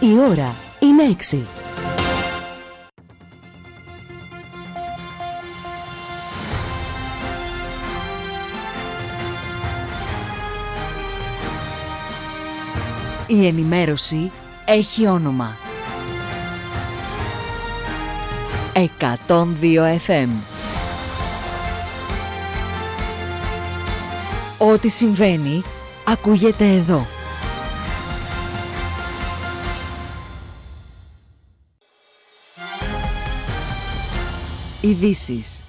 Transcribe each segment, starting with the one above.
Η ώρα είναι 6. Η ενημέρωση έχει όνομα. 102 FM. Ό,τι συμβαίνει, ακούγεται εδώ. Ειδήσεις.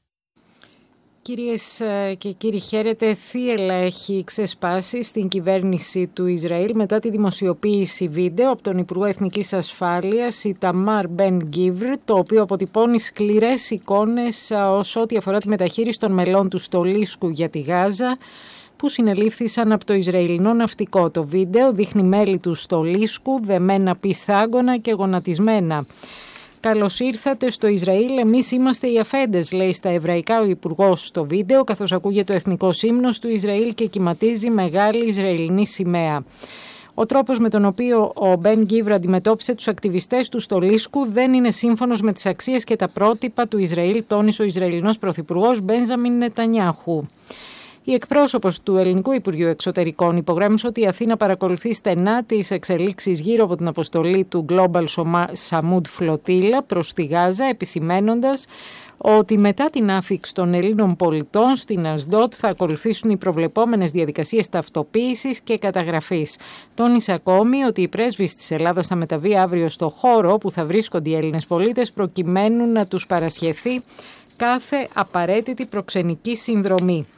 Κυρίες και κύριοι, χαίρετε. Θύελλα έχει ξεσπάσει στην κυβέρνηση του Ισραήλ μετά τη δημοσιοποίηση βίντεο από τον Υπουργό Εθνικής Ασφάλειας Ιταμάρ Μπεν Γκβίρ, το οποίο αποτυπώνει σκληρές εικόνες ως ό,τι αφορά τη μεταχείριση των μελών του στολίσκου για τη Γάζα, που συνελήφθησαν από το Ισραηλινό ναυτικό. Το βίντεο δείχνει μέλη του στολίσκου δεμένα πισθάγωνα και γονατισμένα. «Καλώς ήρθατε στο Ισραήλ, εμείς είμαστε οι αφέντες», λέει στα εβραϊκά ο Υπουργός στο βίντεο, καθώς ακούγεται ο εθνικός ύμνος του Ισραήλ και κυματίζει μεγάλη Ισραηλινή σημαία. Ο τρόπος με τον οποίο ο Μπεν Γκβίρ αντιμετώπισε τους ακτιβιστές του στολίσκου δεν είναι σύμφωνος με τις αξίες και τα πρότυπα του Ισραήλ, τόνισε ο Ισραηλινός Πρωθυπουργός Μπένζαμιν Νετανιάχου. Η εκπρόσωπος του Ελληνικού Υπουργείου Εξωτερικών υπογράμμισε ότι η Αθήνα παρακολουθεί στενά τις εξελίξεις γύρω από την αποστολή του Global Samud Flotilla προς τη Γάζα, επισημένοντας ότι μετά την άφιξη των Ελλήνων πολιτών στην Ασντότ θα ακολουθήσουν οι προβλεπόμενες διαδικασίες ταυτοποίησης και καταγραφής. Τόνισε ακόμη ότι η πρέσβης της Ελλάδας θα μεταβεί αύριο στο χώρο όπου θα βρίσκονται οι Έλληνες πολίτες προκειμένου να τους παρασχεθεί κάθε απαραίτητη προξενική συνδρομή.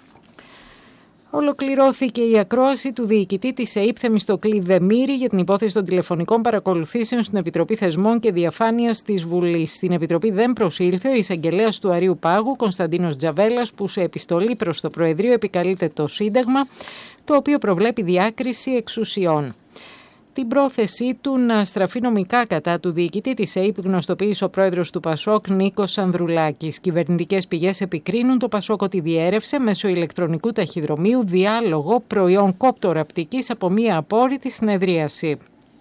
Ολοκληρώθηκε η ακρόαση του διοικητή της ΕΥΠ Θεμιστοκλή Δεμήρη για την υπόθεση των τηλεφωνικών παρακολουθήσεων στην Επιτροπή Θεσμών και Διαφάνειας της Βουλής. Στην Επιτροπή δεν προσήλθε ο εισαγγελέας του Αρείου Πάγου, Κωνσταντίνος Τζαβέλας, που σε επιστολή προς το Προεδρείο επικαλείται το Σύνταγμα, το οποίο προβλέπει διάκριση εξουσιών. Την πρόθεσή του να στραφεί νομικά κατά του διοικητή της ΕΥΠ γνωστοποίησε ο πρόεδρος του Πασόκ Νίκος Ανδρουλάκης. Κυβερνητικές πηγές επικρίνουν το Πασόκ ότι διέρευσε μέσω ηλεκτρονικού ταχυδρομείου διάλογο προϊόν κόπτοραπτικής από μία απόρριτη συνεδρίαση.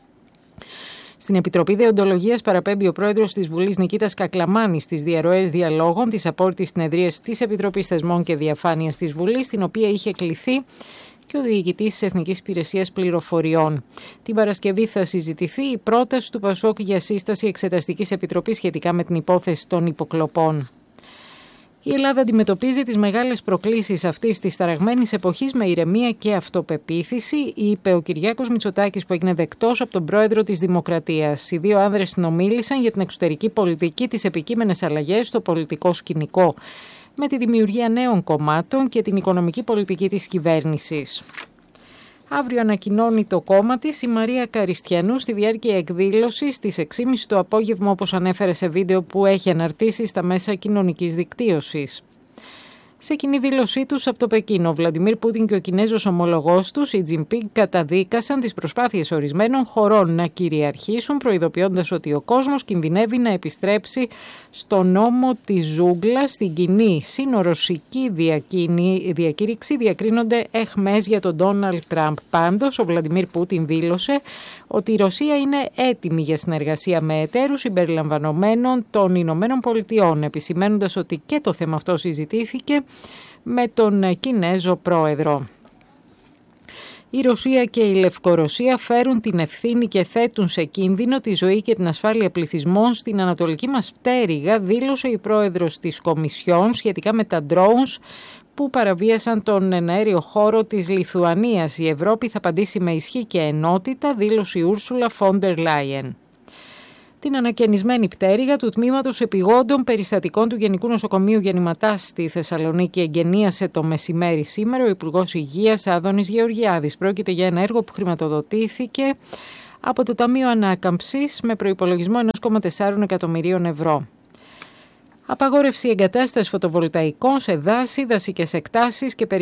Στην Επιτροπή Δεοντολογίας παραπέμπει ο πρόεδρος της Βουλής Νικήτας Κακλαμάνης στις διαρροές διαλόγων της απόρριτης συνεδρίας της Επιτροπής Θεσμών και Διαφάνειας της Βουλής, στην οποία είχε κληθεί και ο διοικητής της Εθνικής Υπηρεσίας Πληροφοριών. Την Παρασκευή θα συζητηθεί η πρόταση του Πασόκ για σύσταση Εξεταστικής Επιτροπής σχετικά με την υπόθεση των υποκλοπών. Η Ελλάδα αντιμετωπίζει τις μεγάλες προκλήσεις αυτής της ταραγμένης εποχής με ηρεμία και αυτοπεποίθηση, είπε ο Κυριάκος Μητσοτάκης, που έγινε δεκτός από τον πρόεδρο της Δημοκρατίας. Οι δύο άνδρες συνομίλησαν για την εξωτερική πολιτική, τις επικείμενες αλλαγές στο πολιτικό σκηνικό, με τη δημιουργία νέων κομμάτων και την οικονομική πολιτική της κυβέρνησης. Αύριο ανακοινώνει το κόμμα της η Μαρία Καριστιανού στη διάρκεια εκδήλωσης στις 6.30 το απόγευμα, όπως ανέφερε σε βίντεο που έχει αναρτήσει στα μέσα κοινωνικής δικτύωσης. Σε κοινή δήλωσή τους από το Πεκίνο, ο Βλαντιμίρ Πούτιν και ο Κινέζος ομολογός του, η Τζινπίνγκ, καταδίκασαν τις προσπάθειες ορισμένων χωρών να κυριαρχήσουν, προειδοποιώντας ότι ο κόσμος κινδυνεύει να επιστρέψει στο νόμο της ζούγκλας. Στην κοινή σύνορωσική διακήρυξη διακρίνονται εχμές για τον Ντόναλντ Τραμπ. Πάντως, ο Βλαντιμίρ Πούτιν δήλωσε ότι η Ρωσία είναι έτοιμη για συνεργασία με εταίρους συμπεριλαμβανομένων των Ηνωμένων Πολιτειών, επισημαίνοντας ότι και το θέμα αυτό συζητήθηκε με τον Κινέζο πρόεδρο. Η Ρωσία και η Λευκορωσία φέρουν την ευθύνη και θέτουν σε κίνδυνο τη ζωή και την ασφάλεια πληθυσμών στην ανατολική μας πτέρυγα, δήλωσε η πρόεδρος της Κομισιόν σχετικά με τα drones που παραβίασαν τον εναέριο χώρο της Λιθουανίας. Η Ευρώπη θα απαντήσει με ισχύ και ενότητα, δήλωσε η Ούρσουλα Φόντερ Λάιεν. Την ανακαινισμένη πτέρυγα του Τμήματος Επιγόντων Περιστατικών του Γενικού Νοσοκομείου Γεννηματάς στη Θεσσαλονίκη εγκαινίασε το μεσημέρι σήμερα ο Υπουργός Υγείας Άδωνης Γεωργιάδης. Πρόκειται για ένα έργο που χρηματοδοτήθηκε από το Ταμείο Ανάκαμψης με προϋπολογισμό 1,4 εκατομμυρίων ευρώ. Απαγόρευση εγκατάστασης φωτοβολταϊκών σε δάση, δασικές εκτάσεις και